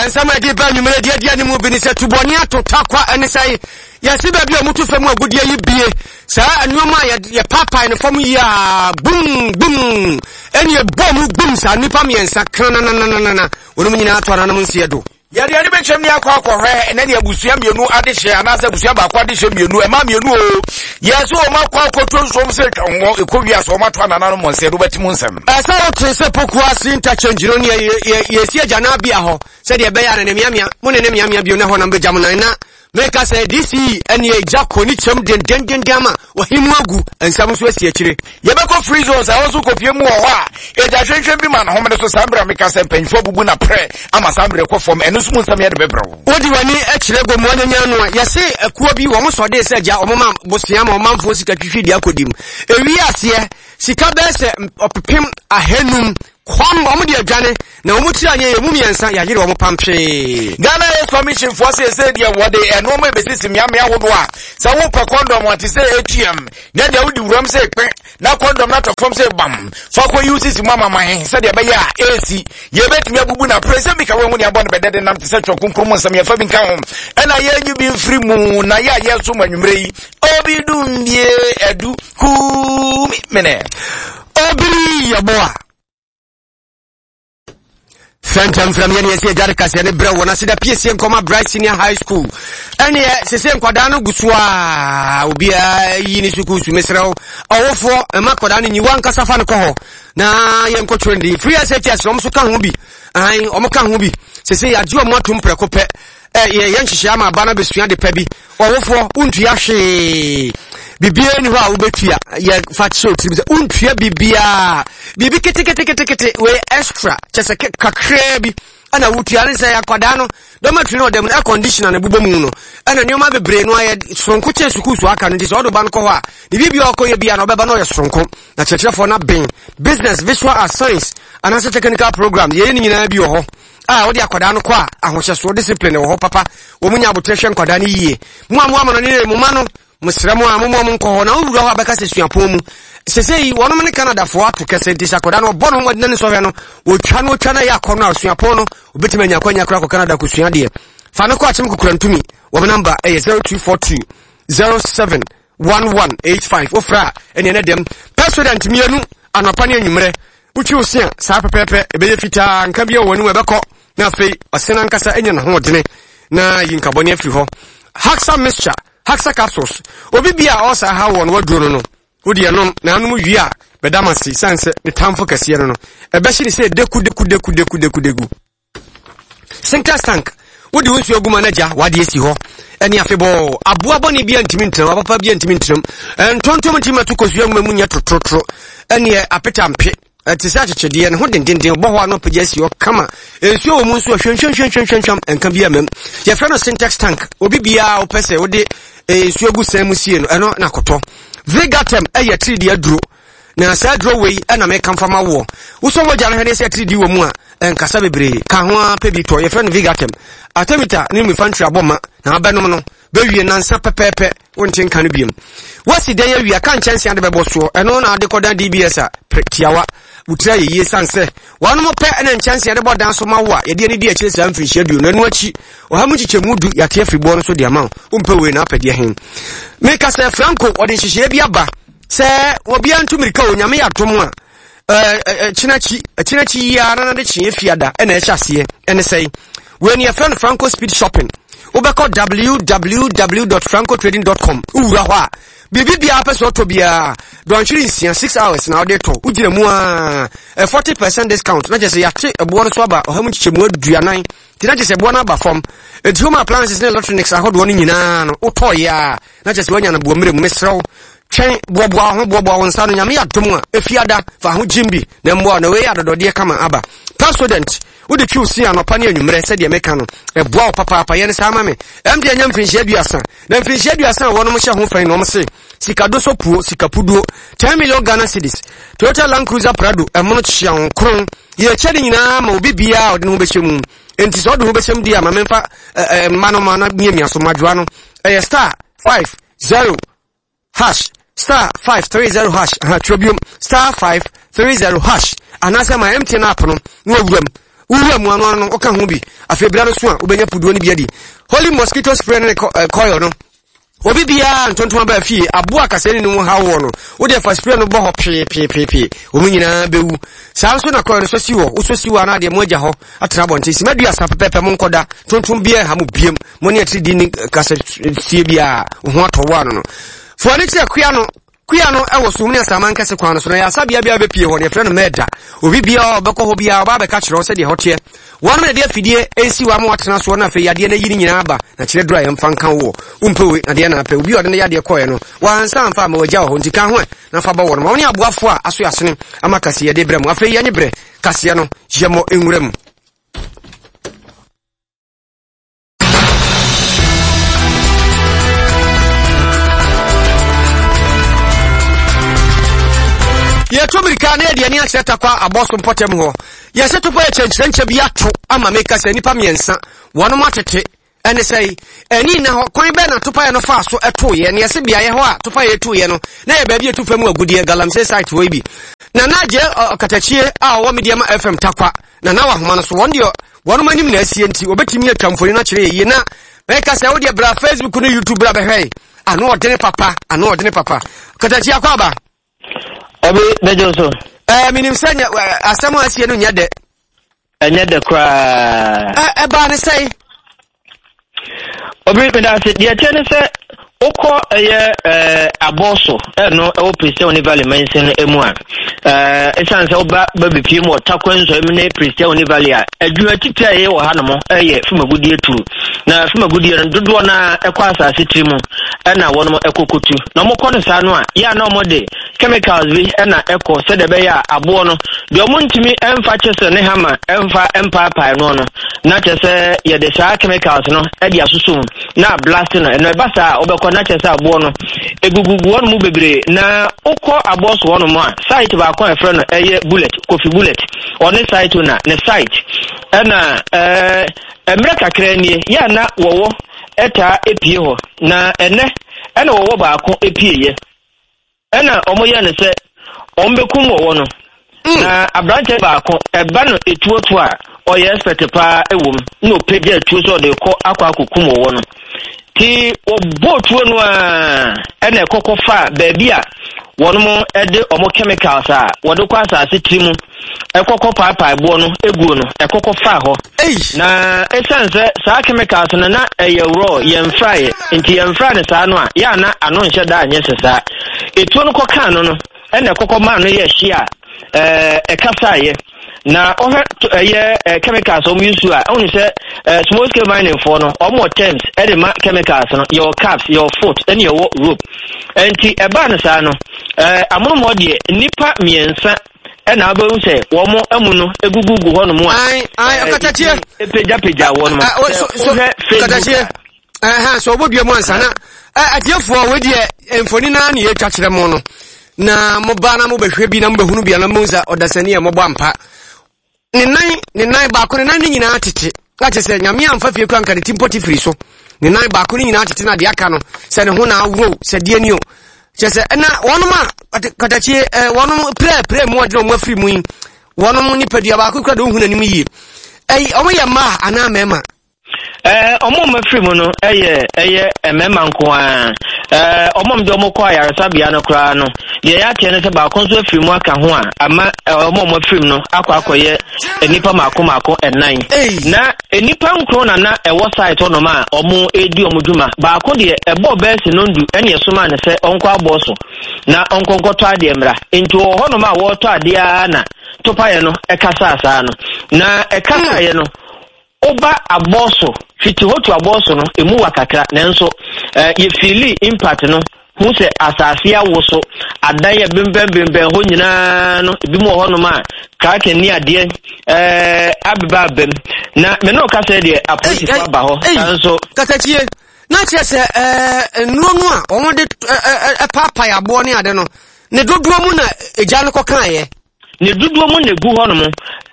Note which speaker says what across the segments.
Speaker 1: sama di ba nyumere dia ne mu bi ni se tuboni atotakwa ene sai yesi ba bi omutu fam agudie yi bie sa anoma ye papa ne fam ya bum bum eni e bom bum sa nipa miensa kranananana wonu nyina atwa na nsi edo
Speaker 2: yari be chem ni akwa hwe ene ne abusua mienu adehye anasa abusua ba akwa adehye mienu e ma mienu o yeso o ma kwa koto nsom se twanwo ekowia so ma to anana no monse do betimu nsem
Speaker 1: asa o trese poku asi interchange no ne yesi agya na bia ho se de be ya ne miamia mo ne miamia bio na ho na mbejam na Meka say this and ye jako ni chum den ama wahimu agu ensam so asi akire
Speaker 2: ye be ko free zones a also kopie mu ho a e ja hwenhwen bi man ho me so sambra meka say penfo bubu na pre ama sambre ko fom enu so nsam ye de bebrɛ
Speaker 1: odi wani akire go mu anya no ye se akuo bi wo mo so de se ja omoma bosia ma omamfo sika twihwi di akodim ewi ase sika be se opepem ahenum kwam omo de adwane na omo ti anya ye mu miensa ya yire omo pampe
Speaker 2: Ghana Commission for say dia wode eno mo besisi miamia wodo a sa wo pa condom ati say ATM na dia wudi wuram say pe na condom na to from say bam fa ko use si mama man say dia be ya AC ye betimi abubu na pressure bi ka wo ne abon be dede nam te say twokunkrum nsam ye fa bi kan ho ena ye nyu bi free mu na ya ye so manwumre yi obi dumbie edu ku mene
Speaker 1: obiri yaboa Phantom from Yenesi Jarikas and Bro, when I see the PSM Coma Bright Senior High School. And yes, the same Quadano Guswa will be a Yinisuku to Mesro, or for a Makodan in one Casafan Coho. Na Yanko Trendy, free as yes, Omsukan Hubi, I Omokan Hubi, say a Joe Motum Precope, Yanshama Banabis de Pebby, or for Untiashi. Bibia ni wa ubetua ye fat show tims untua bibia bibi kete we extra chese kakra bi ana wutua ne say akwada no do matri no dem air conditioner na bubo mu no ana nyoma bebre no aye sonko che suku so aka no dis odo ban ko ho a bibia okoye bia no beba no ye sonko na chechefo na ben business visual and science and as technical program ye ni nyina bi ho odi akwada no kwa ahohyeso discipline wo ho papa wo munya abotehwe nkwada ne yie mu amu no ne mu ma no musramu amumo nko na wura ho abeka sesuapon mu sesei wono ne Canada fo ato kese disakoda no bono mo ne so hwe no otwa na yakono asuapon no obetima nya kwanya kra ko Canada ko sua de fa no ko atem kokura ntumi wo number 0242 071185 ofra ene ne dem president mienu anopane anyumre uchi osia sa pepepe ebeye fita nka bia wonu ebekọ na afei asena nkasa enya na ho dene na yinkabone afiri ho Haxa mixture Haxa capsules obi bia osa ha won waduro no odi enom na anum wia bedamasi sanse ne tamfo kase no ebeshi ni se deku Sinclair tank wodi wonsu oguma na ja wade esi ho eni afebo aboabo ne bia ntimi ntram papa bia ntimi ntram ntontom ntima to kosu amu nya totrotro eni apetampe tisa chechede ne ho dendenden bo ho no pagya esi ho kama ensu o mu nsu hwenhwenhwenhwenhwem enka bia mem ye frɛ no Sinclair tank obi bia opese wode ensu ogu samu sie no eno na koto Vigatem eye 3D aduro na sa aduro wei na me kan fama wo uso mo jare hene se 3D wo mu a enkasa bebre ka ho a pebi to ye frɛ no Vigatem atemita ni mi fantry aboma na abenom no be wie nansa pepepe wontin kan biem wasi den ya wie ka nchense ade bebo so eno na ade kodan DBS a tiawa utra ye sanse wanu mo pe na nchense ade bodan so mawo a ye de ni di akire sa mfiri schedule na nu achi o ha mu chichemudu ya te afribo no so de ama umpe we na apede hen meka se Franco ode hihye bi aba se obi antumirika onyame ya tom a chinachi ya na de chie fiada na e hyase ene sei when your friend Franco Speed Shopping ubeko www.francotrading.com ura ho a bibia apeso to bia don chiri 6 hours na ode to ugire mu a 40% discount na jese yate ebo no so aba ohamu chichemu aduanan ti na jese ebo na aba form home appliances and electronics ahodo no nyina no uto ya na jese wanya na bo mire mu mesrew twen bobo wonsa no nyame yadom a efiada fa ho jimbi na mbo na we adodode kama aba president wode twusi anopa ne anwumre se de meka no eboa papa ye ne sama me em de anyam finhia duasa na finhia duasa wono mo hye ho fan no mo se sikado so puo sikapuduo 10 million Ghana cedis Toyota Land Cruiser Prado emono chian kron ye chede nyina ma obi bia ode no behemu enti so ode ho behemu dia ma memfa mano na miamia so madwa no star 50 hash star 530 hash ha trobium star 530 hash anasa ma MTN app no no wuram Uru mu anu no oka ho bi afebra no so a obenya puduo ni bi adi holy mosquito spray ne coil no obi bia ntonton ba fie aboa kaseni no ha wo no wo de fa spray no bo ho pe o munyina bewu saa so na coil so siwo wo so siwo na de mo agya ho atra bonte si madua sa pepe mo nkoda tonton bia ha mo biem mo ne atri di ni kasa sie bia ho atowo no fo ne tie kuya no ewo so mu ne saman kase kwan no so na ya sabia bia be pie ho ne frɛ no meda obi bia obekɔ ho bia ba be ka kyerɛ se de hotie wanu na de afidie ensi wa mo atena so na fe yade na yiri nyina aba na kyerɛ dura yɛm fanka wo umpewe na de na pe obi ɔde ne yade kɔɛ no wansa amfa ma wagya ho ntika ho na fa ba wo no ma woni aboafo a aso yasene ama kase yade brɛ mu afei yanye brɛ kase no yemo enwuram ye to mirika na de ani akyereta kwa aboso mpotem ho ye se to pa chenche bi ato ama meka se nipa miensa wono matete ene sei eni na ho kwan be na to pa ye no fa so eto ye ne se bia ye ho a to pa ye to ye no na ye ba bi etu fam agudie galamse site wo bi na je katachie a wo media ma FM takwa na wa homa no so won de wono manim na asie nti obetimi atwamfori na kyerɛ ye na meka se wo de bra Facebook no YouTube bra be hwɛ ano odene papa katachie akwa ba
Speaker 3: Obi bejoso.
Speaker 1: Minim senya asɛm asie no nya de.
Speaker 3: Enya de kra.
Speaker 1: Ba ne sei.
Speaker 3: Obi me da se de tiene se okọ aboso no e wo priste oni valley mention emu a esan se oba babipie mu otakwanso emu na priste oni valley a adwuma titira ye wo hanom fumagudie tu na fumagudie no dodo na ekwa asase trimu na wonom ekokotu na mokọ no sa no a ya na omode chemicals bi na eko se de be ya abo no de omuntimi emfa chese ne hama emfa empapa no na chese ye de sa chemicals no e dia susum na blast no e basa obekọ na chese abo no egugugu won mu bebre na ukọ abo so won mu a site ba akọ efre no eye bullet coffee bullet on site na ne site na emre kakra nie ya na wowo eta epie ho na ene wowo ba akọ epie ye ena omoye ne se ombekum wowo no na abrante ba akọ eba no etuotu a oye expect pa ewom na opeje etuo so de kọ akọ akokum wowo no ti obotuo no a ena ekokọ fa baabi a wonom ede omo chemicals a wodo kwa asase trimu ekokọ papa ebo no eguo no ekokọ fa ho na esanse sa chemicals na eye raw yemfry nti yemfry ne sa no a ya na ano nhye da anye sesa etuo no koka no ena ekokọ ma no ye hia ekasa ye na ohe chemicals o use a onu se small scale mining for no or more terms e ma chemicals no your caps your foot and your rope enti eba na sa no amono mo de nipa miensa na abawu se wo mo amu no egugugu ho no mo
Speaker 1: okatachie
Speaker 3: epeja wo no
Speaker 1: so okatachie so obodua mo ansa na atiefo we de emfoni na na ye twakere mo no na mo ba na mo behwe bi na mo behunu bi na mo nza odasani e mo bɔ ampa ne nan ba ko ne nan nyina atete ka che se nyame amfa fie kran ka de timpoti firi so ne nan ba ko ne nyina atete na de aka no se ne ho na awro se de ani o che se na wonom a katachie wonom pre mo adro mo afiri mu yi wonom ni padua ba ko kra de ohuna nim yi omo ye ma ana mema
Speaker 3: omo mafiri mu no eye emema nko a omo de omo kwa yaresa bia no kra no ye ya tie ne se ba konso afiri mu aka ho a ama omo mafiri no akwakoye enipa mako enan na enipa nkro na ewo site no ma omo edi omo dwuma ba ko de ebo besi no ndu ene esoma ne se onko aboso na onkonkoto ade mra enti ho no ma wo to ade a na topaye no ekasa asa no na ekasa ye no oba aboso fiti hotu aboso no emu wakakra nanso ye fili impact no hu se asase awoso adan ya bembembembe ho nyina no ebi mo ho no ma kraken ni ade abeba bem na me no ka se de apolisi kwa ba ho nanso
Speaker 1: katachie na chese nnuonu a omo de papa ya bo ne ade no ne dodoa mu na eja no kokan ye
Speaker 3: ne dudu mu ne gu hono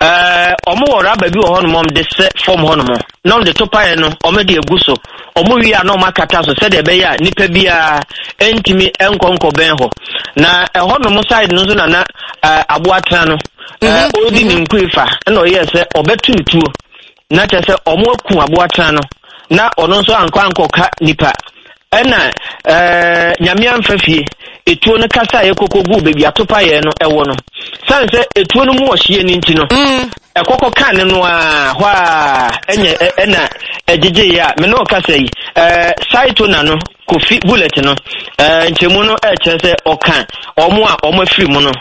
Speaker 3: omo wora ba bi hono mom de se form hono mo no de topaye no omo de egu so omo wi a no makata so se de be ya nipa bia entimi enkonko ben ho na hono mo side no so na aboatra no odi ni nkwifa na oye se obetu ntuo na che se omo aku aboatra no na ono nso anka nipa ena nyame amfafie etuo no kasa yekokogu bebi atopa ye no ewo no sanse etuo no mu ohie ni ntino ekoko kan no a hwa enye ena ejeje ya me no kasa yi site na no kofi bullet no nchemu no echese okan omo afiri mu no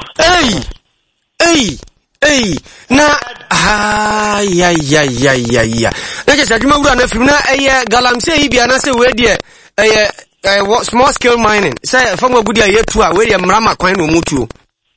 Speaker 1: na ya na just adwuma wura na film na galamsey yi bia na se we de small scale mining say from agudi ayetu a we de mrama kwan no mutuo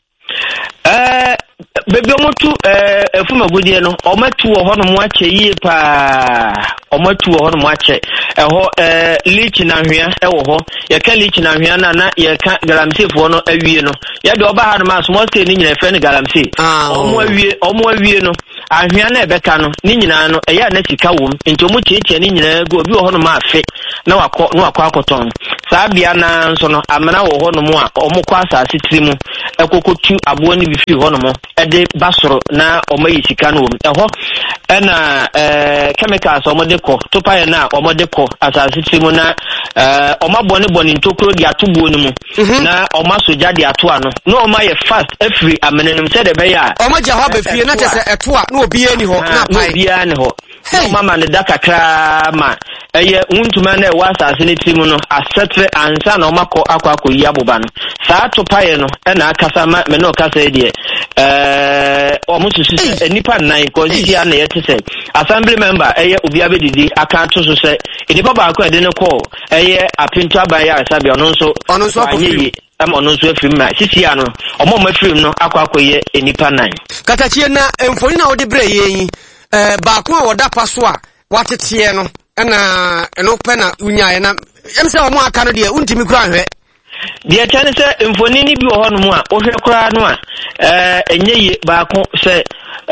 Speaker 3: bebe omutu efuma agudi no omatu ho no mo ache yie pa omatu ho no mo ache eho leach na hwea ewo ho ye ka leach na hwea na ye ka galamsey fo no awie no ye de oba ha no ma small scale ni nyina fe ne galamsey omo awie no ahwea na ebeka no ni nyina no eya na sika wom enti omo cheche ni nyina go obi ho no ma afe na wakọ akoton saa bia na nso no amana wo ho no mo a omo kwa asase tirimu ekokotu abo ni bifi ho no mo ede basoro na omo yisika no wom eho na chemicals omo de ko topa ye na omo de ko asase tirimu na omo boni ntokro di atubo ni mu na omo soja di atoa no na omo ye fast every amenenum se de be ya
Speaker 1: omo ja ho be fie na tese etoa na obi ani ho na pai
Speaker 3: obi ani ho mama ne dakakra ma eye untuma na ewa asase ne timu no asetre ansa na omako akwa yi aboba no saa topaye no na akasa ma me no kasa de omususu nipa nan ko ji ya na yete se assembly member eye obi abedidi aka to so se nipa ba akwa de ne ko eye apinto abaya asabi ono nso anyi ono nso afim ma sisi ano omo mafim no akwa ye nipa nan
Speaker 1: katachie na emfoni na ode bre ye baako a woda paso a watete no na eno pe na unyae na emse omo aka no de untimi kura hwe
Speaker 3: de chane se mfoni ni bi wo ho no mu a ohwe kura no a enye baako se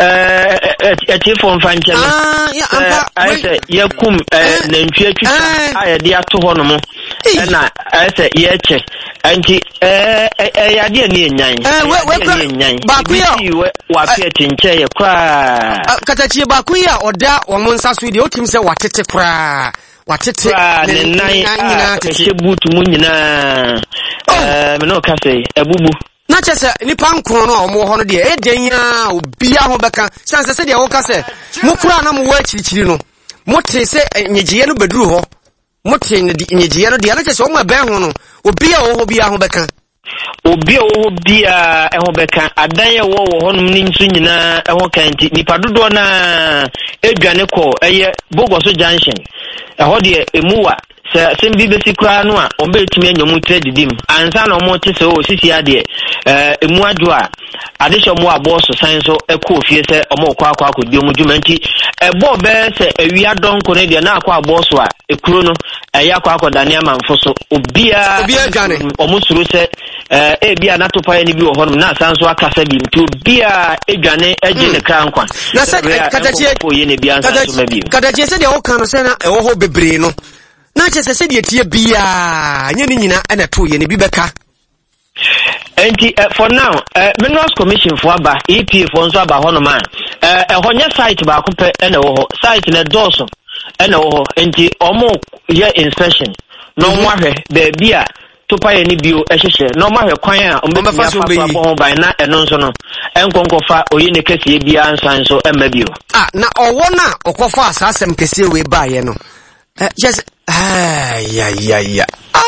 Speaker 3: fon fanche no ase yakum na ntwe twitwa a ye de ato ho no mu na ase ye che anti ya de ni enyan baako ya wa pe tinche ye kura
Speaker 1: katachie baako ya oda omo nsa so de otim se watete kura watete
Speaker 3: ne nan tete butu mu nyina me no kase ebubu
Speaker 1: na chese nipa nkron no omo ho no de edenya obia ho beka sanse se de wo kase mukura na mo wa chirichiri no mote se nyegiye no beduru ho mote nyegiye no de na chese omo ben ho no obia wo bia ho beka
Speaker 3: obia wo bia ho beka adan ye wo ho no ni nsu nyina ho kanti nipa dodo na edwane ko eye Bogoso junction ho de emuwa se mbi besi kura no a ombe timi anyomu trade dim ansa na omo te se o sisi ade emu adwo a adesho mo aboso san so ekọ fie se omo kwa akodi omo dwumanti ebo be se awia donko ne de na akọ aboso a ekuro no eya akọ dani amanfo so obia
Speaker 1: gane
Speaker 3: omo suru se bia na topa ye ni bi wo ho no na san so akasa bi nti obia edwane eje ne krankwa
Speaker 1: na se katachie
Speaker 3: ko ye ne bia ansa so mabi
Speaker 1: katachie se de wo kan no se na ewo ho bebre no na chese se de tie bia nya ni nyina na to ye ne bi beka
Speaker 3: enti for now Minerals Commission for aba EPA for nso aba ho no man honya site ba ko pe na wo ho site na doso na wo ho enti omo ye inspection no mo ahwe be bia topa ye ni bio ehhehye no mo ahwe kwan a ombe fa so ho ban na eno nso no enkonkofa oyi ne kese bia ansan so emma bio
Speaker 1: na owo na okofa asasem kese we ba ye no just ayi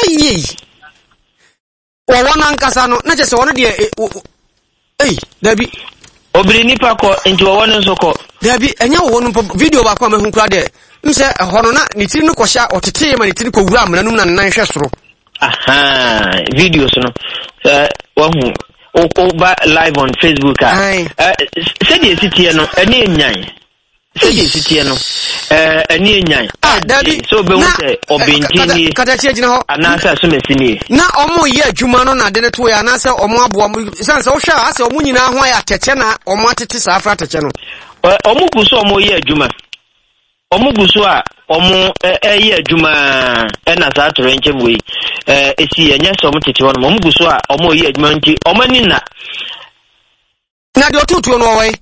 Speaker 1: wana nkasa no na chese wono de dabi
Speaker 3: obiri nipa ko nti wono nso ko
Speaker 1: dabi enya wono video ba kwa mahun kura de nse hono na ni tiri no kwhya otete ma ni tiri ko wura amnanum na nan hwe soro
Speaker 3: videos no wahu ba live on Facebook say the city no eni enyan say the city no eni enyan
Speaker 1: dabi
Speaker 3: so be won obintini
Speaker 1: katachie gina ho
Speaker 3: anasa so mesini
Speaker 1: na omo ye adwuma no na de ne to ya anasa omo abo sanse wo hwa ase omo nyina ho ya teche na omo atete sa afra teche no
Speaker 3: omo guso omo ye adwuma omo guso a omo ye adwuma na sa atoro nchemwe esi enye so omo tete wono omo guso a omo ye adwuma nti omo ni na
Speaker 1: na de otutu no way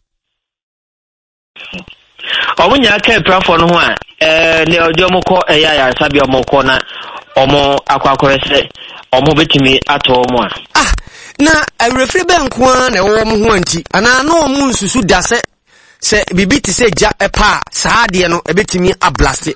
Speaker 3: omunya ka prafo no ho a ne odwomko ya sabi omko na omo akwakorese omo betimi ato omo a
Speaker 1: na awrefre benko a na wo mo ho anti ana na omo nsusu da se bibi ti se ja epa saa de no ebetimi ablaste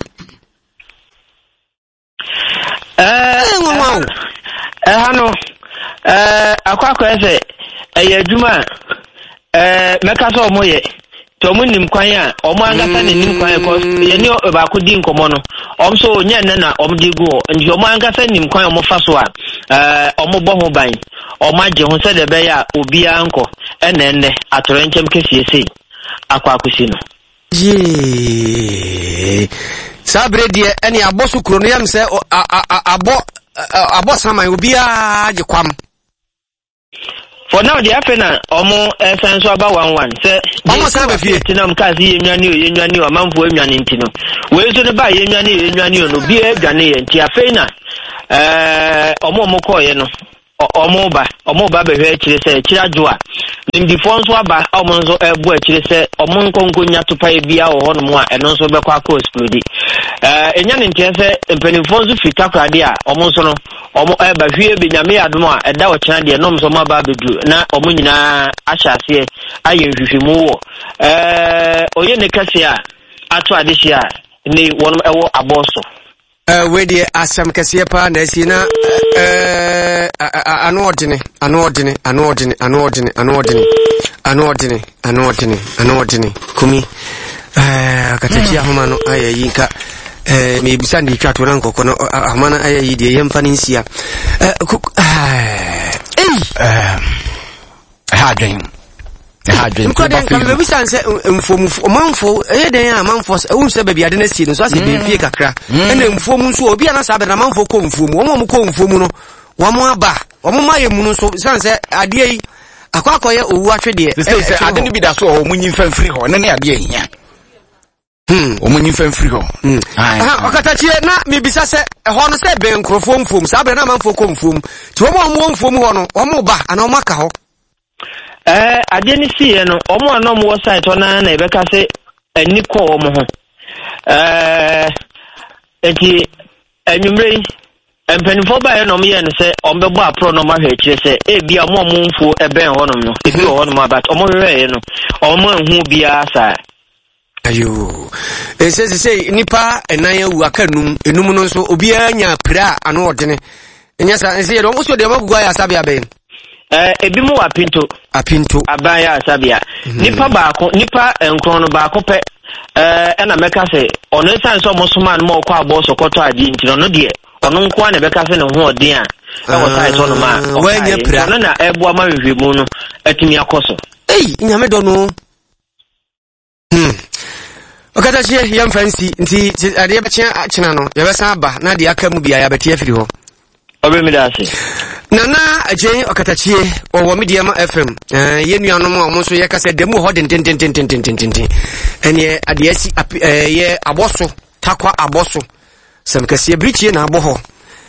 Speaker 3: hano akwakorese adwuma meka so omo ye to munim kwan a omo angasa ne nim kwan ko ye ni ba ko di nkomo no omso nya na omdi go ndi omo angasa nim kwan omo fa so a omo bo ho ban omo age ho se de be ya obi anko enne atorenchem kesiese akwa akusi no
Speaker 1: ye sabre die ene abosu kro no yam se abo saman obi age kwam.
Speaker 3: For now, the Afena, Omo, Sanso about 1-1. Say, almost have a few Tinam Kazi, Yanu, a month for Yanintino. Where's the buy Yanu, no beer, Gani, and Tiafena? Omo Mokoyano, Omoba, Chirajua. In the phones were by Omonzo Airboy, say, Omonkongunya to pay Bia or Honma, and also Bakako Spludi. Enyan Tiase, and Penifonso Fitakadia, Omonsono. Omo eba hwie benyame adoma eda wo kyana de nom so maba bedu na omo nyina ahyase aye hwehwemu wo oye ne kase a ato adehye a ne wonom ewo aboso
Speaker 1: we de asam kase pa na asi na anodene kumi akatachi ahoma no aye yinka me bisandi twa to ranko kono amana ayi de yemfa nsia
Speaker 2: hadwen
Speaker 1: ko den kan be bisanse mfomfo den a manfo unse ba biade na sie no so ase be fie kakra na mfom nso obi ana sa be na manfo ko mfom mo ko mfom no wo mo aba wo mo maye mu no so sanse ade yi akwakoye owu atwede
Speaker 2: se ade no bi da so o munyi mfamfiri ho ne ade yi omunyi famfiri ho
Speaker 1: okatachie na mebisa se ho no se be nkrofo mfom sa be na manfo ko mfom ti wo mfom ho no omo ba ana o maka ho
Speaker 3: ade ni sie no omo anom wo site ona na ebeka se ani ko omo ho enti anwumrei empenifo ba no me ye no se ombebo apro no ma hwe kire se bia omo mfo eben ho no ebi ho no ma but omo hwe no omo hu bia sa
Speaker 1: ayo say nipa enan awu akanum enum no so obi anya pra ano odene enya sa say do so de magugu ya sabia ben
Speaker 3: ebi mu apinto abaya asabia nipa baako nipa enkron no baako pe na meka se ono san so mosoma no ko abo so koto adi ntino no de ono nko na beka se ne ho odin a wo sai to no ma
Speaker 1: wanya pra
Speaker 3: no na ebo ama hwehwemu no atimi akoso
Speaker 1: nyame do no okatachie yam fancy nti ade bechia achina no yebesa aba na de aka mu bia ya betie afiri ho
Speaker 3: obemidase
Speaker 1: nana ajen okatachie owo medium fm yenuanom a mo so ye kase demu ho den ene ade asi ye aboso takwa aboso sem kase brichie na abo ho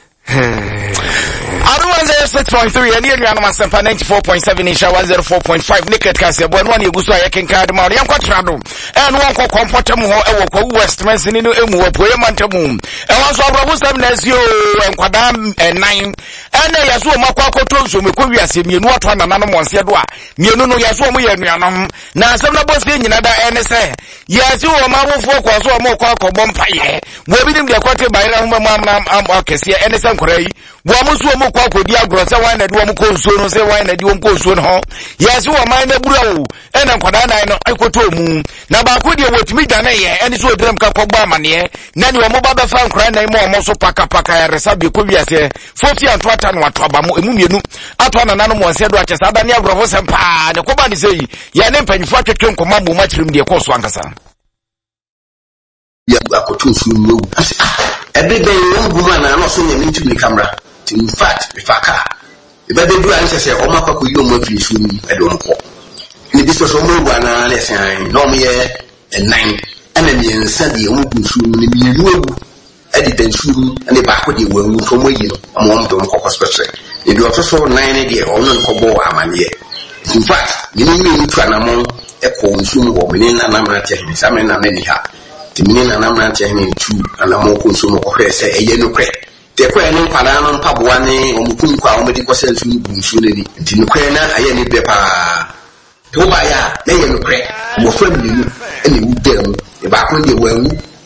Speaker 2: 6.3 and you are 94.7 insha 104.5 naked kase bo no na eguso ayekin card ma yan kwatrado and one ko comfortable ho e wo ko Westminds ni no emu wo poye mantamu e wan so abrobu sam na sio enkwada 9 ene yaso makwa akoto so mekọ wiase mienu ato anana no monse do a mienu no yaso mo ye nuanom na asem na boss nyina da ene se yasi wo ma wofo ko so mo kwa ko bompaye wo bi dim de kwate bayira ho ma akese ene se nkora yi wo mo so mo kwa ko di agro se wan na di wo mo ko nsuo no se wan na di wo ko nsuo no ho yasi wo man na bura wo ene nkwada nan no akoto mu na ba ko di wotimi dane ye ene so odrem ka ko gba amane na ni wo mo ba ba fa nkora nan mo so paka ya resabi ko wiase fofi anto ata no ato aba mo emu mienu ato anana no mo nse do akesa da ne agro se mpa ne ko ba ni sei ya ne mpanyifo atwetwe nkoma mo ma kirim de ko so ankasa
Speaker 4: ya akoto nsuo no everyday no guma na no so nyame ntumi camera in fact if aka ebe de du an sese o makwa ko yi o mo firi nsuo ni e do nko ni bi so mo gwa na le san no mo ye 9 ana mi ensa de o mo nsuo ni mi ru egu edi den nsuo ani ba ko de wo mu so mo yi no mo do nko ko special e do so 9 de o no nko bo amane In fact, many to an amount a consume or meaning an amateur, some and many ha. The meaning an amateur two and a more consume of say a yellow crack. The Quanon Palan, Pabuane, or Mukunka, medical sense, Bunsulini, Tinuquena, I any pepper. Tobaya, they yellow crack, more friendly, and you them, the back on the well,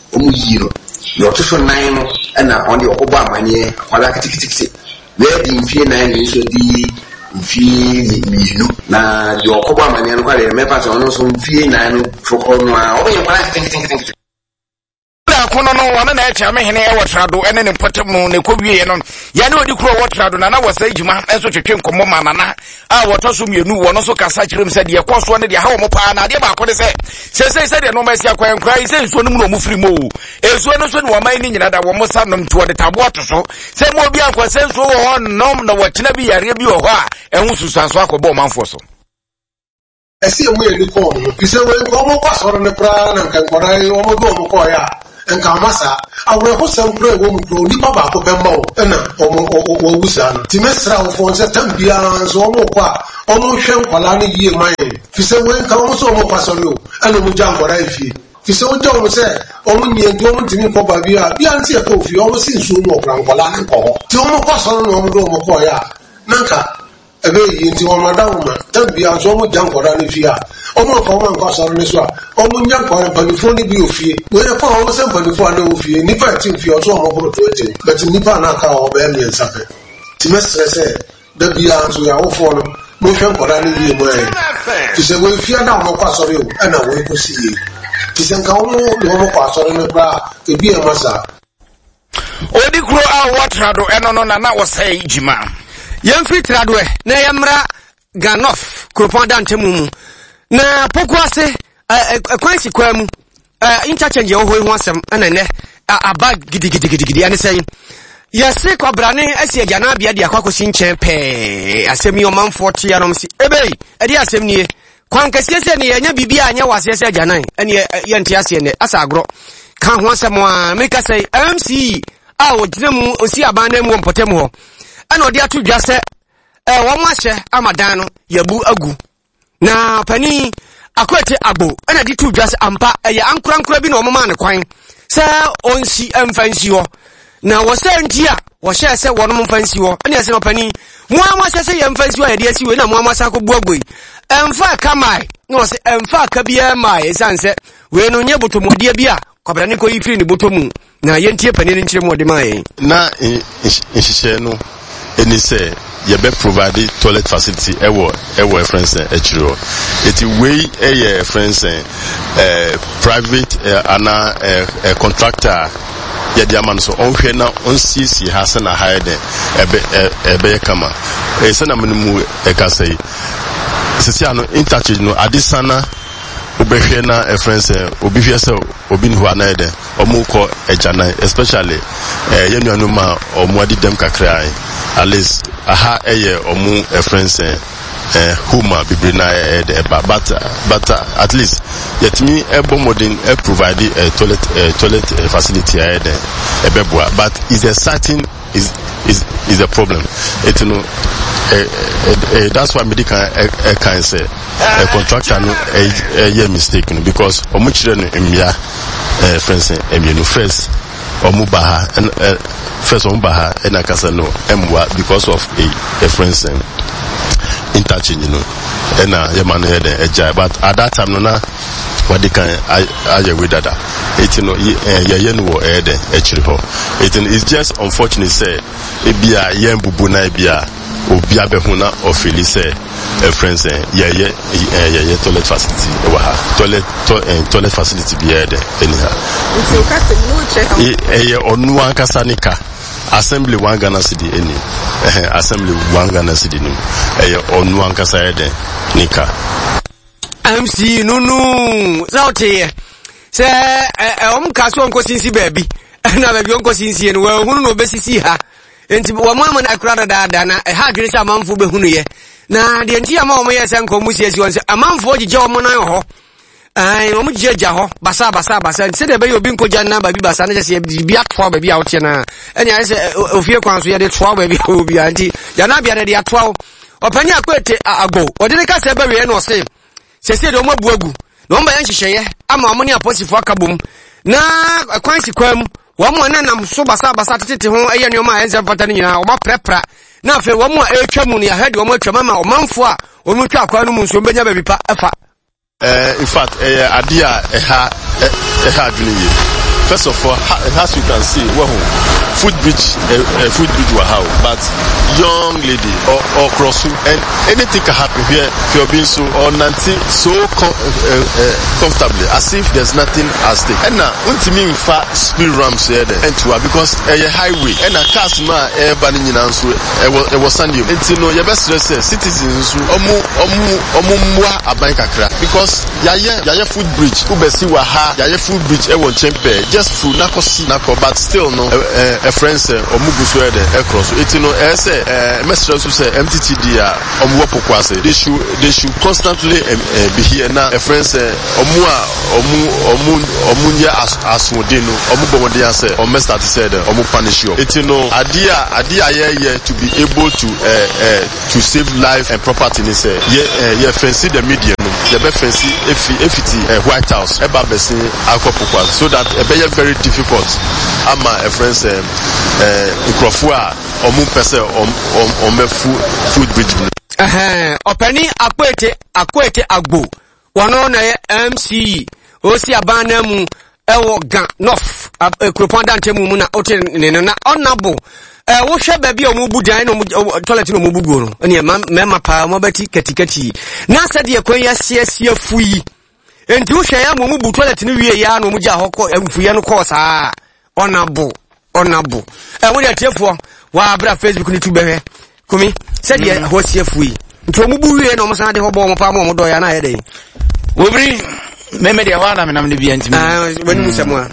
Speaker 4: your 9 and on the Obama near Palakati. Where the fear 9 is the feel na your Obama and what members on also fear 9 for Cornwall.
Speaker 2: Kono no wana na echa me hene e watrado ene ne potemu ne kowie no ya ne odi kro watrado na wasa ejuma enso twetwe nkomo manana a wotoso mienu wono so kasa kirem se de ekoso ne de ha wo mo pa na de ba ko de se de no ma sia kwan krai se nso no mu no mu firi mo ezo no so ne wo man ni nyina da wo mo sa no nto de tabo to so se mo bi akwa se nso wo ho nom na watena bi yare bi wo ho a ehun susanso akobo manfo so
Speaker 5: esi emu elu ko no kise we ko mo kwasoro ne pra na nkan kwara o mo do mo ko ya nka masa awre ho sam kura wo mu kro ni baba ko bemma o na o wusa no ti mesra wo fo se tambia so mo kwa o mo hwe nkwala ne yie man kise we nka mo so mo kwasoro o ana mo jan kwara ifie kise o jo mo se o mo nye do mo timi ko ba bia nti e ko fie o mo sin so mo kra nkwala ne ko ti o mo kwasoro no mo do mo ko ya nanka ebe yi nti won madawo ma tambia so mo jan kwara ne fie a omo fa won ko soro ni so a omo nya kwara panifo ni bi ofie we fa o se panifo na ofie ni pa ti fie o so omo bro to ete but ni pa na ka o be mi nsafe ti mesre se da bia so ya wo fo no mo hwe kwara ni bi mo ti se we fie da mo kwa soro o na we ko si ti se nka omo mo kwa soro ni bra e bi e masa
Speaker 2: odi kro a watrado eno no na wo sai jima
Speaker 1: Yemfri Tradwe, na Yamra Ganoff, Kropanda Temumu. Na Pokwase, a quincy quamu, interchange your whole wansome, and a bag giddy, and saying, Yes, sick or brane, I see a Janabia, the Aquacosin champe, a semi or man 40 anums, ebe, a dear 70. Quancas, yes, and ya bibia, and ya was yes, a janai, and yantias and asagro. Can't want someone make us say, MC, I would see a band and one potemo. Ano dia tu dwase wo mwahye amadano yabu agu na pani akwete abo ana di tu dwase ampa ya ankurankura bi na wo ma ne kwan se onsi emfansi ho na wo se ntia wo hye se wo no mfansi ho ana se no pani mo amase se yemfansi ho ya dia si we na mo amase akobu agoi emfa kamai no se emfa ka bia mai sanse we no nye botomodie bia kwabra ne ko yifiri ne botomu na yentie pani ne nkyere mo de mai
Speaker 6: na nhihye no any say you be provide toilet facility ewo friends echiro it way friends private ana contractor ya dia man so onhwe na onsisi hase na haide ebe kama se na menu ekasai sisi ano interchange no adisana obehwe na friends obi hwe se obi nhu anaide omuko ejana especially yenuanu ma omwadi dem kakrai at least aha omu friends huma bibrina but at least yet me ebo modern provide a toilet facility ebeboa but is a certain is a problem it no that's why medical can say a contractor no a mistake because omuchire no emia friends emia first omubaha and first omubaha and akasa no emwa because of a friends interchange and yaman head a but at that time no na what they can aye with that it no it is just unfortunate say e bia yen bubu na bia obi abehuna ofili say friends toilet facility toilet facility be here anyhow onu ankasa nika assembly one Ghana city any assembly one Ghana city no onu ankasa here nika
Speaker 1: MC nunu zaute se kaso onko sinsi baby na baby onko sinsi no we hunu no besisi ha enti wo mama na akura da na ha dwene se amanfo behunu ye na de enti ama wo ye se nko musiesi won se amanfo gije wo mo nan ho ai wo mo gije ho basa se de be yo bi nkoja na ba bi basa na se bi atwa ba bi awte na enya se ofie kwan so ye de twa ba bi obi anti ya na bia de atwa opani akwete agbo odene ka se bawe no se sese de o mabu agu na o mba yan hihye ama o ne aposifo akabom na kwansi kwam wo mo na nam so basa tete ho eye ne o ma enze pata ni nyina o ma prepra na afi wo mo etwa mu ne ya hede o mo etwa ma o manfo a o mu twa akwa no mu nso benya baby pa efa
Speaker 6: in fact idea adwene. First of all, as you can see, footbridge were how, but young lady or cross, and anything can happen here if you're being so or nothing so comfortably as if there's nothing at stake. And now, ultimately, speed ramps here and to because a highway and a cars ma banning in answer it was Sunday. And you know, your best citizens omumwa abankakra because yaya footbridge ubesi wa ha yaya footbridge e won chempe just food nako but still no a friend say omugu so there across it no say mestre so say MTTD a omwo pokwase they should constantly be here now a friend say omunye aswodeno omubomode say o must start say omu punish you it no idea here to be able to save life and property ni say yeah fancy the media no the be fancy if it White House eba besin akopokwa so that e be very difficult ama a friend say nkrofo a omu pese omefu food bridge
Speaker 1: opani akwete agbo wono na MC osi abana mu ewo gan north ekropanda ntemu mu na ote ne na onabo wo hwe ba bia omu budan no toilet no mu bugo no ene mema pa mo bati katikati na sade ekwan ya sia fuyi enti wo hwe ya mo mu bu toilet no wie ya no mu gya hokọ fuyi no ko saa onabo wo dia tiefo wa bra Facebook ni tu behwe kumi sade ho sia fuyi nti omu bu wie no mo san de ho bo mo pa mo do ya na ye dey
Speaker 2: wobri meme de wana me nam ne bia ntimi
Speaker 1: wani musamwa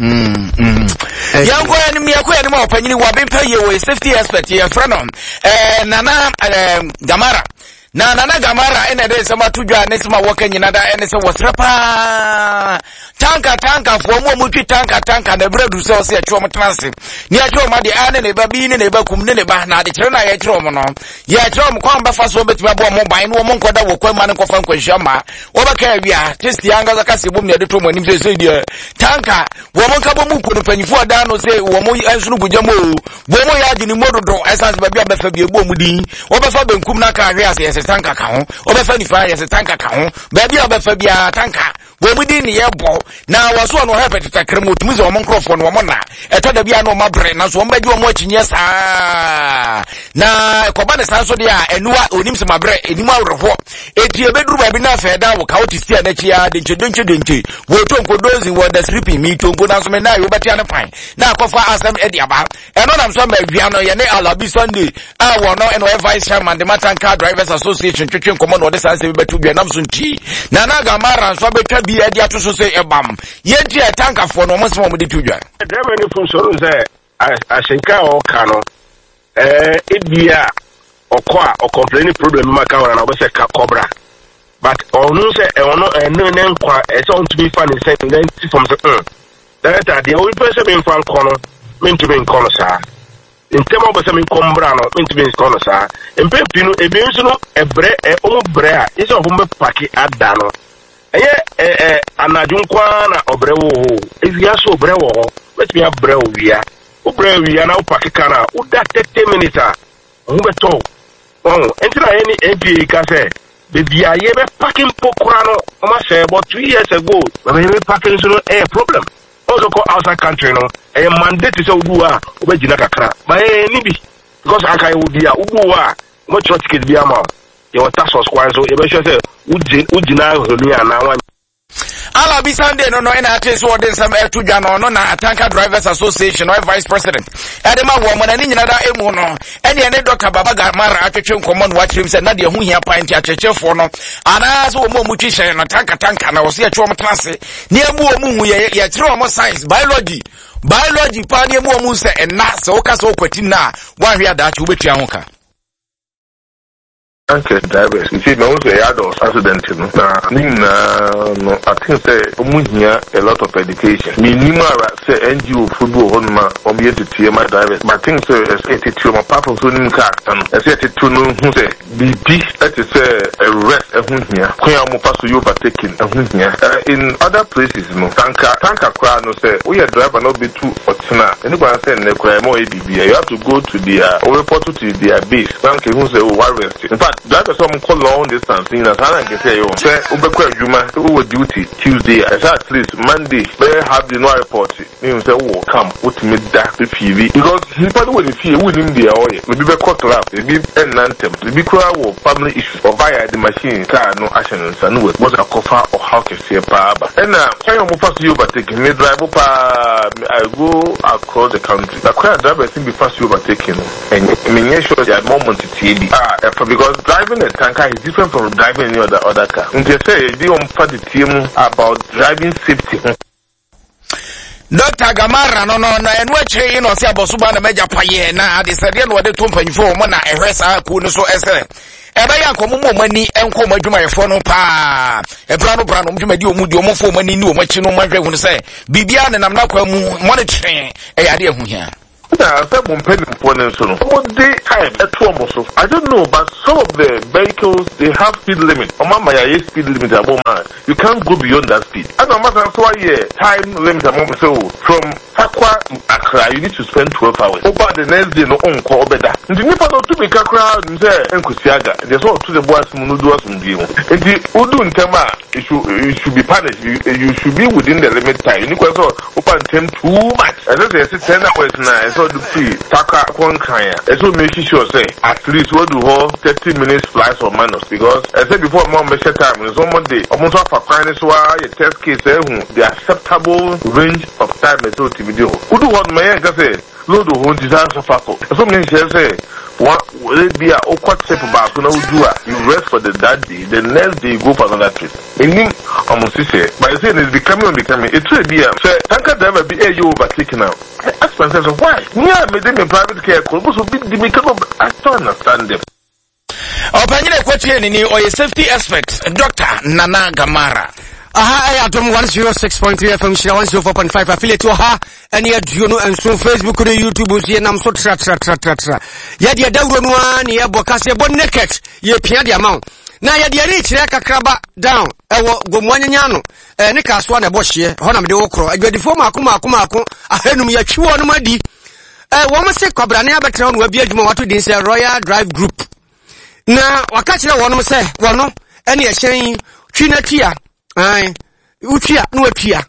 Speaker 2: yanko ya ni yakoya ni ma opanyini wa bempa ye we safety expert ye frano nana gamara na nana gamara ene de sama tudwa ne sama woka nyina da ene se wosrapa tanka fo mo mutwi tanka na bredu se o se atwo mo transe ni atwo ma de ane ne ba bi ne ba kum ne ba na de kire na ye kire mo no ye kire mo kwa mba fa so betima bo mo ban no mo nkoda wo kwa ma ne kofa nkwanhia ma wo ba ka awia test yanga za ka se bom ne de to mo nim se de tanka wo mo nka bo mu ku no panyifo ada no se wo mo ansu no bugya mo bo mo ya gini mododo essence ba bia ba fa bi ebo mu din wo ba fa benkum na ka ahwe ase se tanka ka ho wo ba fa ni fa ye se tanka ka ho ba bia ba fa bia tanka wo mu din ne ye bo na waso no hepet takremo tumuze wo monkrofo no wo na eto da bia no mabre na so wo mbagi wo mo akinye saa na ekoba ne sanso de a enuwa onim se mabre enim awrefo eti ebeduru ba bi na feda wo ka woti sia na chia de nche wo to nkodozi wo da stripping mi to nkoda so me na yo betia ne pan na akofa asem edi aba eno nam so ma bia no ye ne Alabi Sunday a wo no eno vice chairman the Matanka Drivers Association twetwe nkomo no de sanse betu bia nam so nti na gamara so betwa bi edi ato so se ebam yenti tanka fo no mo se mo de tudwa
Speaker 7: driver ni fun so say ashenka o kano ebia okwa o complain problem maka wana na obese ka cobra but onu say ono ne nkwa e say on to be fan say then from say that the only person in fan kono meant to be in kono sa intemo obese min kombra no meant to be in kono sa empepinu ebi nso no ebre omo bre a ise ofo paki ada no anadun kwa na obrewo evia so obrewo wetimi abrewo wia obrewo wia na upakika na uda 30 minutes o beto entina any MP ka say baby aye be parking pokura no o ma say about 2 years ago be parking so problem also go outside country no mandate say udu a obegina kakra ba ni bi because aka udi a udu a mo church ticket bi ama your tax was kwan so e be sure say ujina holu ya na wan
Speaker 2: Alabi Sunday no ina ate so den sam etudwa no na Matanka Drivers Association or vice president edema wo mo na ni nyina da emu no ene ne Dr. Baba Gamara atwetwe nkomo no wachirim se na de hu hia pan ti achechefo no ana so mo mutwi hye no tanka na wo se atwo mo trase ne emu o mu ye kire mo science biology pa ne emu o mu se ena se wo ka se okwati na wan hwe adachi wo betua ho ka
Speaker 7: anke drivers you see me also adults accident no I think say omuhia a lot of education minimum say NGO football honma omo to TMI drivers but I think say to my papa so nim car no say to no hu say bibi say a rest ehuhia kwan mo pass you overtaking ehuhia in other places no tanka crowd no say we driver no be too otina anybody say na kwan mo bibi you have to go to the report to their base tanka who say arrest in fact that is some call long distance in as I can say you say ubekwa adwuma who duty Tuesday at least Monday they have the no report mean say wo come with me that PV because people when fear within the oil we be cut up we be enantem we be cry wo family issues or via the machine car no action and no was a cover or how to see pa and I am fast you overtaking me drive up I go across the country the car driver think be fast you overtaking and me sure that moment to TB because driving a tanker is different from driving any other car. And they say they on the team about driving safety.
Speaker 2: Dr. Gamara no and what you know say about Suba na meja paye na de said no de tom panfo mo na ehwesa ku no so ese ebe ya komo mo mani enko madwuma yefo no pa e bra no mdwuma di omudi omfo mani ni omachi no mahwe hu say bibia ne nam na kwa mu mo ne twen e yade ehu hia.
Speaker 7: I don't know, but some of the vehicles they have speed limit. Speed limit you can't go beyond that speed. As a matter of time limit from Akwa to Accra, you need to spend 12 hours. Over the next day, no on call better. The people to make a crowd and say, Enkusiaga, there's all to the boys who do us in the Udun Tema, you should be punished. You should be within the limit time. You need to open them too much. As I say, 10 hours now. So the free taka one kaya. So make sure say at least what do hold 30 minutes plus or minus because I said before more measure time is one day almost for crying so your test case the acceptable range of time is so video. Who do what my say load the whole disaster factor. So many say what will it be a awkward step back when you rest for that day, the next day you go for another trip. In him almost say by saying it's becoming it will be a say tanker driver be a you overtaking now. Ask myself why? Yeah, made them in private care so big I don't understand them.
Speaker 2: Opanyele kwetue ni or safety aspect Dr. Nana Gamara. I atom 106.3 FM Shira 104.5 affiliate to ha any aduno and so Facebook and YouTube see nam so tra ya dia dawro no an ye bokase bon naked ye pia dia ma na ya dia reach kakraba down ewo gomwanyanya no ne kaso na bohye ho na me de wokro adwadifo maako ahanum ya twiwo no madi wo mo se kwabrane abetra no abi adwuma wato din se Royal Drive Group na wakachira wo no se wono ene ye hyen twinatia ai utia no atua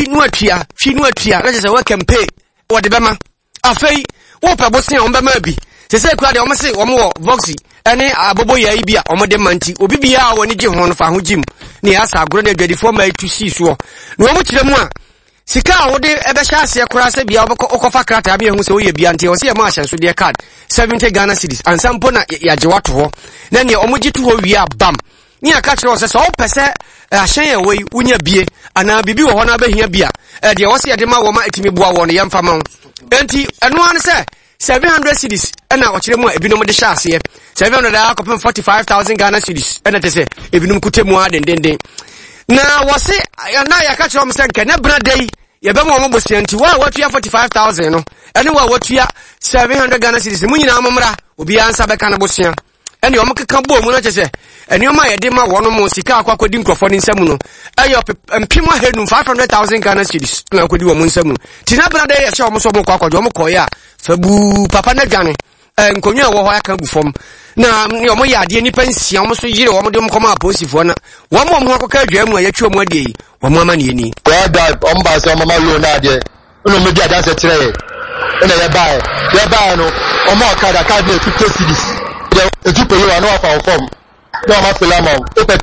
Speaker 2: twi no atua na se wa campaign wo de bema afei wo pa bosia wo bema bi se kwa de wo se wo mo Voxy ene abobo ya ibia wo de manti obi bia wo ne je ho no fa ho jim ne ya sa agro na adwadifo ma tu si so no wo mo kire mu a sika wo de ebe sha ase kura se bia okofa krata bia hu se wo ye bia nti wo se ma ahyanso de card 70 Ghana cedis ansampo na ya je wato ho na ne omogitu ho wi abam ni aka kire wo se so pese ahyan ye we unya bie ana bibi wo ho na behia bia de wo se de ma wo ma etimi boa wo no yemfa ma enti eno an se 700 cedis ena wo kire mu ebinom de sha ase 700 akopem 45,000 Ghana cedis ena te se ebinom kutemu adendenden na wo se na ya ka kire wo se nke na bra dai ye be mo bosianti wa watua 45,000 no ene wa watua 700 Ghana cedis munyina amomra obi ansa be kana bosian ene o mkeka bo mu no chese ene o ma ye de ma wono mo sika akwakodi nkrofo ni nsam no ayo mpimo henu 500,000 Ghana cedis na akodi wo mu nsam no tina bra de ye sha o mo so mo kwakodi o mo koye a fabu papa na dwane nkonwa wo ho aka gu fom na ne o mo ya de nipa nsia o mo so yire o mo de mo koma aposifo na wo mo akoka adwa mu ayatwa mu ade yi wo mo ama ne ni
Speaker 8: wa da o mba se o mama lo na ade no me dia dance tire ina ye bae no o mo kada card na 50 cedis if you pay you no for form no ma fela ma o pe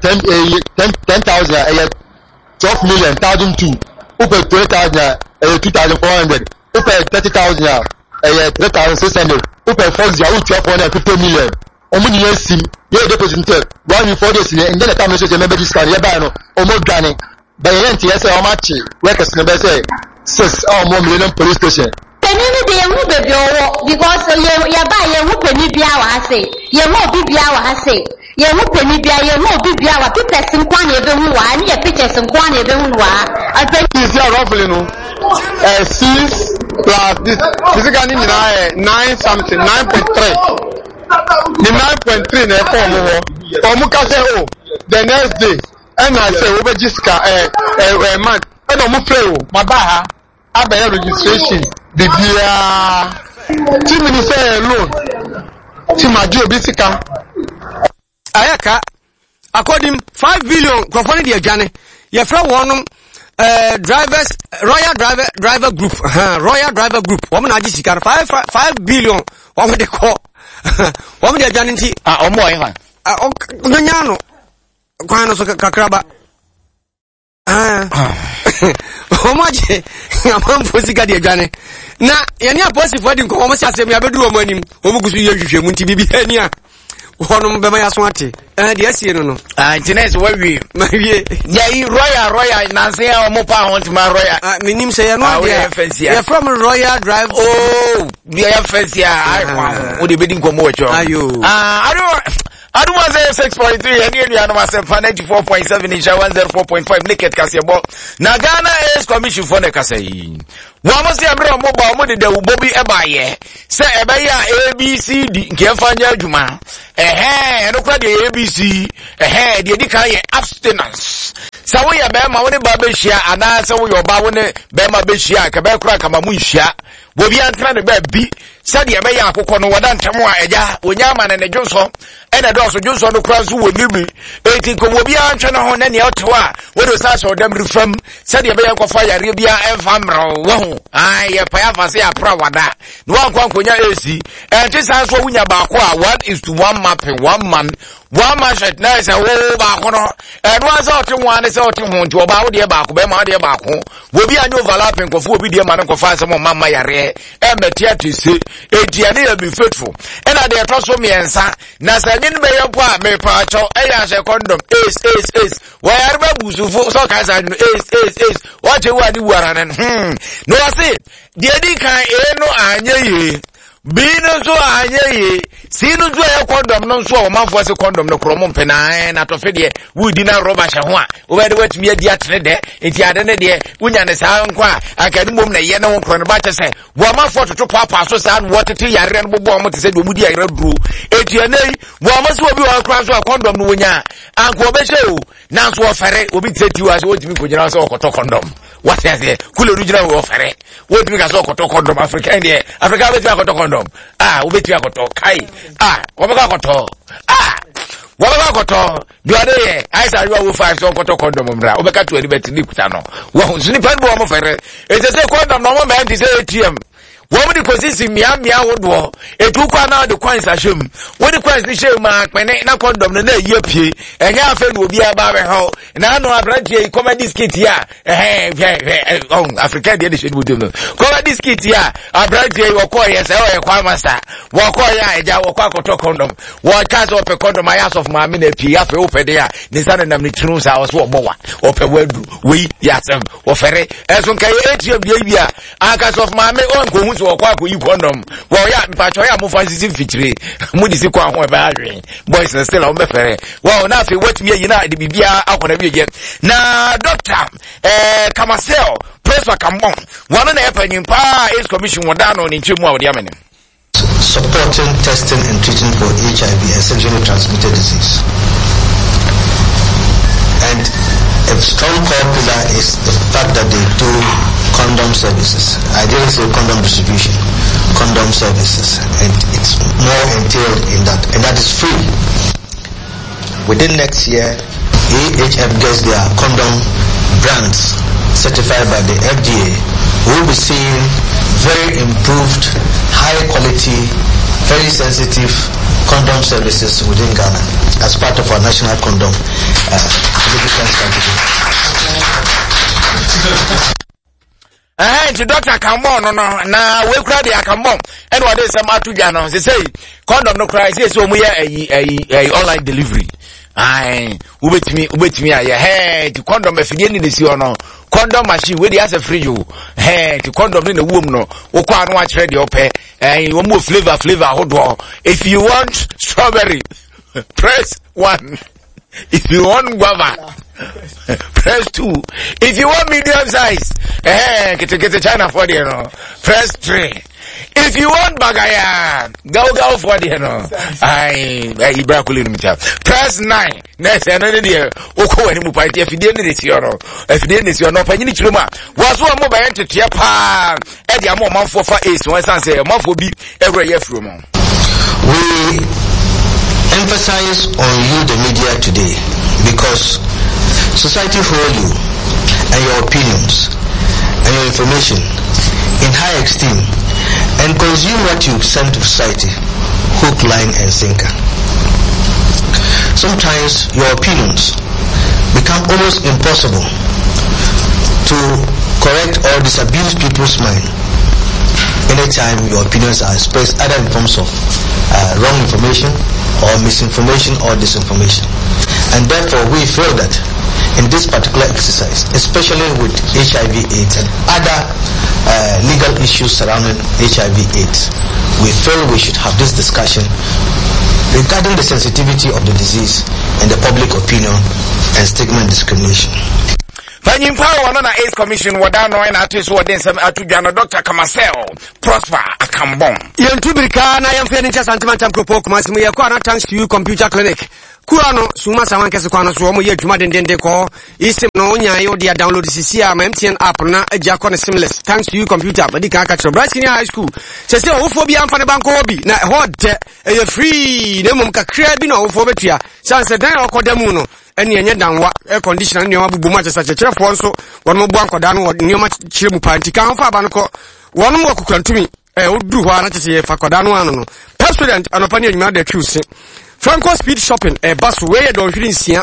Speaker 8: 10,000 12 million 1,002 o pe 3,000 2,400 o pe 30,000 3,600 o pe 4,50 million o mu ni sim ye deposit 1 days ni and then the time so say member discount ye buy no o mo dwane ba ye nti ye say o ma chi workers no be say 6 or more million police station
Speaker 9: penini de hu bebe owo because ye ba ye hu peni bia wa ase ye mo bi bia wa ase ye mu peni bia ye mu obi bia wa pictures nkwa na ebe hu wa ni ye pictures nkwa na ebe hu wa ape
Speaker 8: is ya roughly no 6 plus this physically ni na 9 something 9.3 the 9.3 na form wo omu ka say oh the next day and I say we be jiska man and omu play o baba ha abaya registration bibia ti mi say alone ti ma di obi sika
Speaker 1: ayaka according 5 billion kwafani de adwane ye fra wonum drivers royal driver group royal driver group woman na jisika 5 billion woman de ko woman de adwane nti
Speaker 2: omo oyi han
Speaker 1: nya no kwa no so kakraba omaje amampo sika de adwane na ye ni aposi for di nko omo si asem ya beduru omo anim omo gusu ye hwehwemu nti bibi ani a wonom bema ya so ate de asie no
Speaker 2: internet wawie
Speaker 1: mawie
Speaker 2: ya royal na say omo pa hont ma royal
Speaker 1: minim say ya no dia from royal drive
Speaker 2: dia fancy ai kwa o de bedi nko mo wacho
Speaker 1: ayo
Speaker 2: I don't want to say 6.3 and you know myself 94.7 in 104.5 naked Kasiabo. Na Ghana is commission for the Kasai. Wama si abre mobile mo de ubobi ebaye. Say ebaya ABCD nkefanya juma. No kwa de ABC. De di kan ye abstinence. Sa wo ya be ma wo ne ba be hia ana sa wo yo ba wo ne be ma be hia ka be kura kama mu hia. Wo bi antra ne ba bi. Sa de ebaya akokɔ no wada ntɛm a ɛgya onya ma ne dwonso. Ena do so dwonso no kura so wo nibi. Eti ko wo bi antwe no ho na ne otewa. Wo do sa so dem refam. Sa de ebaya kɔfa yare bia ɛfa mro wo. Ye pa ya fase ya pra wada no ankwa nkonya AC enti san so wunya ba ko a 1:1 mapping 1 man 1 market na say wo ba ko no no asa ote ho ane say ote ho nti oba wo de ba ko be ma de ba ko wo bi anyo overlapping ko fu obi de ma no ko fa asem mama yare e meti atise ediane ya be faithful ena de to so miensa na say nyin be ye po a me pa cho e ya se condom ace wo yare ba busufu so ka say no ace what you want you are no I say the kan no anye ye bino so anye ye sinu so e condom no so o manfo se condom no kromo mpena na to fe de we di na rubber hye ho a we be de watumi adi atrene de enti ade ne de wunya ne sa nko a akadi mom na ye ne ho kro ne ba che se wo manfo toto papa so sa no wotete yare no bobo mo te se de mu di yare duro enti enei wo amaso obi wa kra so a condom no wonya anko be hye o na so ofere obi teti wa so wotumi konyina so okoto condom what is it kule original wo ofere wotumi ka so okoto condom africa de africa be okoto condom ubeti akoto kai wabaka akoto wabaka akoto duade ye aisa riwa wo 5 so akoto condom mra ubeka to libeti likuta no wo suni pan bo mo fere say condom no mo me say ATM wo di posisi mia wodo etu kwa na de coins ahwem wo di coins ni hwem ma pene na condom no na yie pie enya afa no obi aba be ho na no abrantie comedy skit ya Africa de hwem wodo no comedy skit ya abrantie wo ko ye say o ye kwa masa wo ko ya eja wo kwa koto condom wo ka so pe condom ayas of ma me na pie afa wo pede ya ni sana nam ni tunu sa wo so omowa wo pe wadu we yasem wo fere eso nkai ATM de bia akas of ma me on ko so kwa ko yi condom wo ya mpacho ya mo fancy fitire mo di si kwa ho e ba hwe boys still on be fere wo na fe watumi yi na de bibia akona bi ye na doctor Kamasel Prosper Kambon one na epanyin pa is commission wada no ni nchemu a wode amene
Speaker 10: supporting testing and treating for HIV and sexually transmitted disease. And a strong core pillar is the fact that they do condom services. I didn't say condom distribution, condom services, and it's more entailed in that, and that is free. Within next year, AHF gets their condom brands certified by the FDA. We will be seeing very improved, high quality, very sensitive condom services within Ghana as part of our national condom lubricant strategy.
Speaker 2: To Dr. Kambon no na we kura de Kambon and what is some atuja no say condom no cry say so mu a online delivery ubetimi aye the condom afidie ni si ono condom machine we dey as a fridge o the condom ni na wom no wo kwa no a kire de ope wo mu flavor hodo if you want strawberry press 1. If you want guava, press 2. If you want medium size, get the China for the, press 3. If you want bagaya, go for the, press 9. Next another year, Oko and Mupai, if you didn't see your, if you didn't see your, no, Penny Truma, was one more by entry to Japan, and the amount for 4 days, one son say a month will be every year from.
Speaker 10: We emphasize on you, the media, today because society holds you and your opinions and your information in high esteem and consume what you send to society, hook, line, and sinker. Sometimes your opinions become almost impossible to correct or disabuse people's mind anytime your opinions are expressed either in forms of wrong information or misinformation or disinformation. And therefore we feel that in this particular exercise, especially with HIV/AIDS and other legal issues surrounding HIV/AIDS, we feel we should have this discussion regarding the sensitivity of the disease and the public opinion and stigma and discrimination.
Speaker 2: Panyin power on AIDS Commission wada no na atu so den sem atu dwa no Dr. Kamasel Prosper Akambon.
Speaker 1: Yentubirika na yemfe ni chasantimantam kropo kumasimu ye kwa na thanks to you computer clinic. Kura no suma sawan kese kwa no so mo ye adwuma dendende ko isim no onya yo dia download sisi a MTN app na agya ko ne seamless thanks to you computer badi ka aka Bright Senior High School sese ofo bi amfa ne banko obi na hode e free ne mum kakra bi na ofo betua sanse dan okodamu no eni enye danwa air conditioner ne mabubu ma chesa chechefo nso won mo bu ankoda no ne ma chire mu panti kan fa ba no ko won mo kokantumi odu ho ana chese fa koda no ano no president anopani adwuma da twuse Franco Speed Shopping bus way don hwirinsia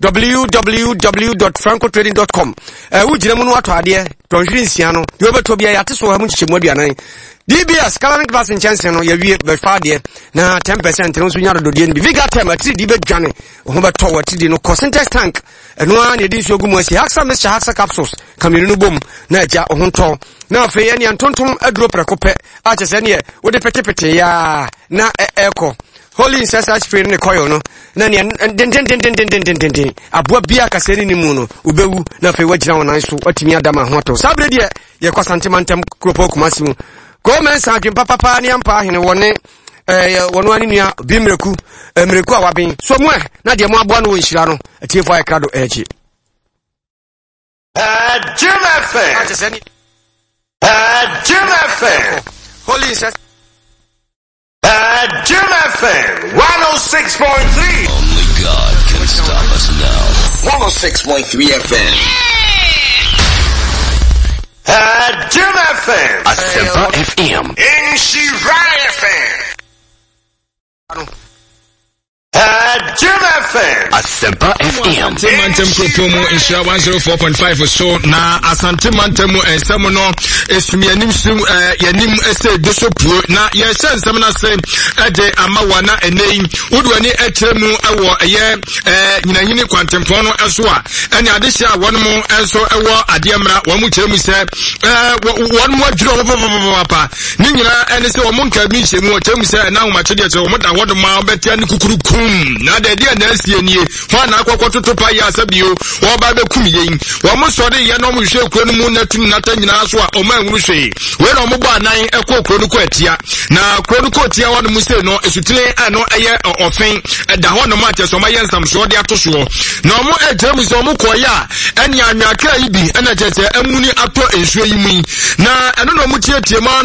Speaker 1: www.francotrading.com ujire mu no ato ade don hwirinsia no de obeto bia yate so ha mu chichemu aduanan DBS Caloric Glass in Chance no ye wie be fa de na 10% no so nya do de bi Viga Term atiri di be dwane ho be to watidi no Cosintex tank eno an ye di so gumu asi Haxa Mr Haxa capsules kamiri no bom na aja ho nto na fe ye ne antontom aduro prekope a chese ne wo de petepete ya na eko Holy Incessant Spirit ne koyo no na ne den aboa bia kaseri ni mu no ubewu na fe wagina wonan so otimi adama ho to sabre de ye kwasantimantem kropo kumasimu go men sanjin papa ni ampa hene wone wono ani nua bimreku mreku awaben so mu na de mo aboa no wonhira no atiefo ay krado echi
Speaker 11: Jim FM
Speaker 1: Holy Incessant
Speaker 11: Jim FM 106.3.
Speaker 12: Only God can stop us now.
Speaker 4: 106.3 FM.
Speaker 11: Jim FM.
Speaker 12: Asempa FM.
Speaker 11: In Shirai FM. Jim FM.
Speaker 12: Asempa FM.
Speaker 2: Asantemantam Kropomo Insha 104.5 so na Asantemantam ensem no esumianim sum yanim ese dosopuo na ye hyansem na se ede amawa na enei woduani ekyeremu ewo eye nyinanyini kwantempon no eso a ene adehye a wonmo enso ewo ademra wo mu kyeremu se wonmo adwuro papa ni nyina ene se wo monka bi hyemu wo kyeremu se na wo machede kyeremu mo da wodoma obetia ni kukurukum na de dia na asie nie ho na akwakototo pa ya asabio wo ba be kum yen wo mo sori ye no mo hwe kro no mu na tum na ta nyina so a o ma nwuru hwe we no mo ba nan ekọ kro no ko atia na kro no ko atia wo no mu se no esutile ano eye ofen da ho no ma cheso ma yensam so de ato so na mo ejemu so mo koya enya anwaka yi bi na chese amuni ato ensuo yi mu na eno no mo tietie ma